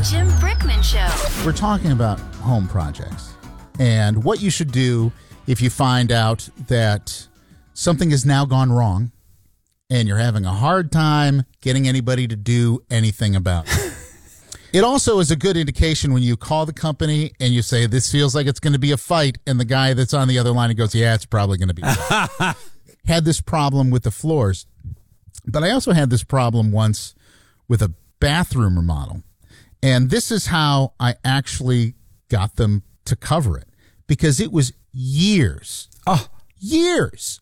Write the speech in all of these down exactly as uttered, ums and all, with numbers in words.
Jim Brickman Show. We're talking about home projects and what you should do if you find out that something has now gone wrong and you're having a hard time getting anybody to do anything about it. It also is a good indication when you call the company and you say, this feels like it's going to be a fight, and the guy that's on the other line goes, yeah, it's probably going to be a fight. Had this problem with the floors, but I also had this problem once with a bathroom remodel. And this is how I actually got them to cover it, because it was years, oh. years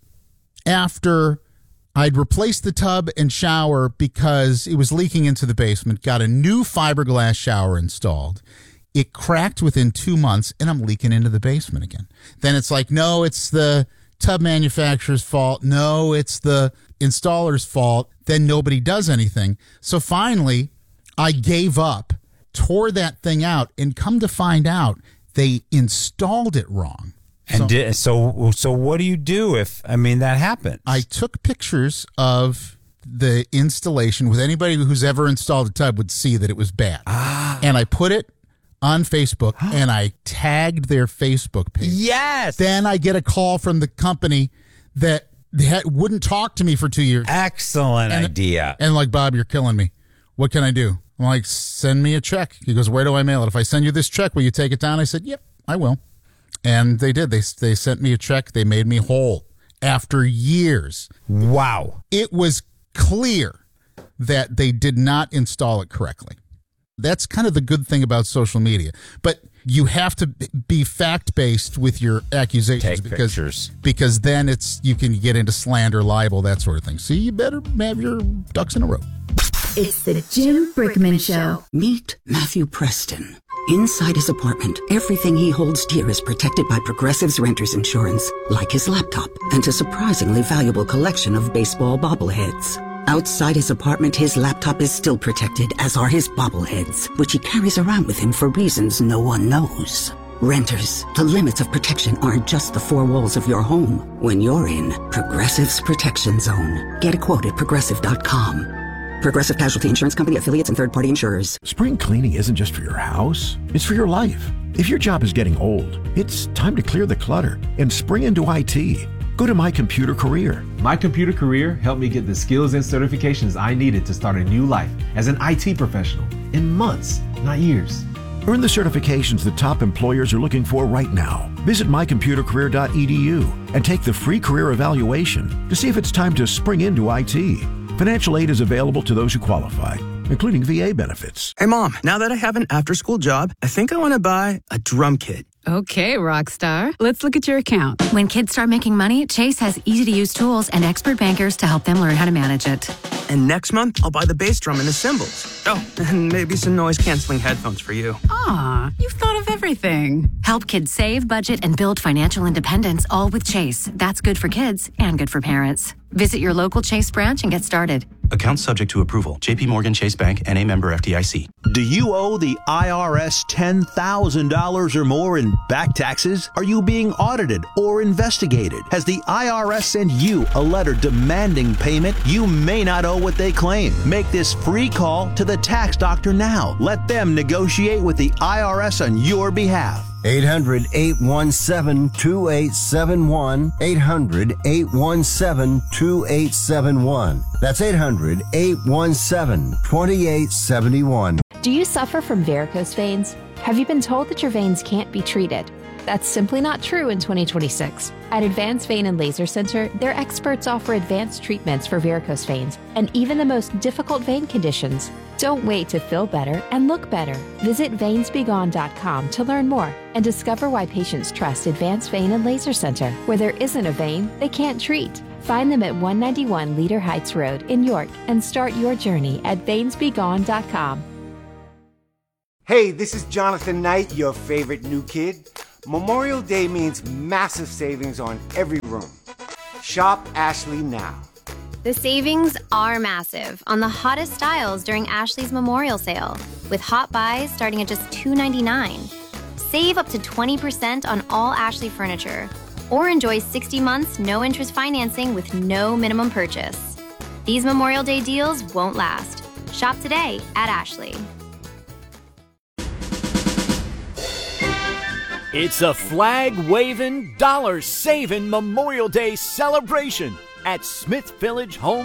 after I'd replaced the tub and shower because it was leaking into the basement, got a new fiberglass shower installed. It cracked within two months, and I'm leaking into the basement again. Then it's like, no, it's the tub manufacturer's fault. No, it's the installer's fault. Then nobody does anything. So finally, I gave up, tore that thing out, and come to find out they installed it wrong. And so, did, so, so what do you do if, I mean, that happens? I took pictures of the installation with anybody who's ever installed a tub would see that it was bad. Ah. And I put it on Facebook and I tagged their Facebook page. Yes. Then I get a call from the company that, that wouldn't talk to me for two years. Excellent and, idea. And like, Bob, you're killing me. What can I do? I'm like, send me a check. He goes, where do I mail it? If I send you this check, will you take it down? I said, yep, I will. And they did. They they sent me a check. They made me whole after years. Wow. It was clear that they did not install it correctly. That's kind of the good thing about social media. But you have to be fact-based with your accusations. Take because, pictures. Because then it's you can get into slander, libel, that sort of thing. So you better have your ducks in a row. It's the Jim Brickman Show. Meet Matthew Preston. Inside his apartment, everything he holds dear is protected by Progressive's Renter's Insurance, like his laptop and a surprisingly valuable collection of baseball bobbleheads. Outside his apartment, his laptop is still protected, as are his bobbleheads, which he carries around with him for reasons no one knows. Renters, the limits of protection aren't just the four walls of your home. When you're in Progressive's Protection Zone, get a quote at progressive dot com. Progressive Casualty Insurance Company, affiliates, and third-party insurers. Spring cleaning isn't just for your house, it's for your life. If your job is getting old, it's time to clear the clutter and spring into I T. Go to My Computer Career. My Computer Career helped me get the skills and certifications I needed to start a new life as an I T professional in months, not years. Earn the certifications the top employers are looking for right now. Visit my computer career dot e d u and take the free career evaluation to see if it's time to spring into I T. Financial aid is available to those who qualify, including V A benefits. Hey, Mom, now that I have an after-school job, I think I want to buy a drum kit. Okay, rock star. Let's look at your account. When kids start making money, Chase has easy-to-use tools and expert bankers to help them learn how to manage it. And next month, I'll buy the bass drum and the cymbals. Oh, and maybe some noise-canceling headphones for you. Aw, you've thought of everything. Help kids save, budget, and build financial independence, all with Chase. That's good for kids and good for parents. Visit your local Chase branch and get started. Account subject to approval. J P Morgan Chase Bank and a member F D I C. Do you owe the I R S ten thousand dollars or more in back taxes? Are you being audited or investigated? Has the I R S sent you a letter demanding payment? You may not owe what they claim. Make this free call to the tax doctor now. Let them negotiate with the I R S on your behalf. eight hundred, eight one seven, two eight seven one. eight hundred, eight one seven, two eight seven one. That's eight hundred, eight one seven, two eight seven one. Do you suffer from varicose veins? Have you been told that your veins can't be treated? That's simply not true in twenty twenty-six. At Advanced Vein and Laser Center, their experts offer advanced treatments for varicose veins and even the most difficult vein conditions. Don't wait to feel better and look better. Visit veins be gone dot com to learn more and discover why patients trust Advanced Vein and Laser Center. Where there isn't a vein, they can't treat. Find them at one ninety-one Leader Heights Road in York and start your journey at veins be gone dot com. Hey, this is Jonathan Knight, your favorite new kid. Memorial Day means massive savings on every room. Shop Ashley now. The savings are massive on the hottest styles during Ashley's Memorial Sale, with hot buys starting at just two ninety-nine. Save up to twenty percent on all Ashley furniture, or enjoy sixty months no-interest financing with no minimum purchase. These Memorial Day deals won't last. Shop today at Ashley. It's a flag-waving, dollar-saving Memorial Day celebration at Smith Village Home